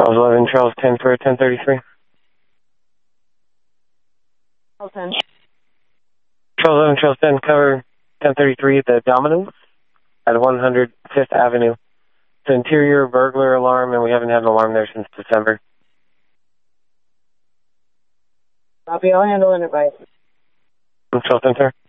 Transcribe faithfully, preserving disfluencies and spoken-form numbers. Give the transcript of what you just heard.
Charles eleven, Charles ten for ten thirty-three. Charles ten. Charles eleven, Charles ten, cover ten thirty-three at the Domino's at one hundred fifth Avenue. It's an interior burglar alarm, and we haven't had an alarm there since December. Copy, I'll handle it right. Charles ten, sir.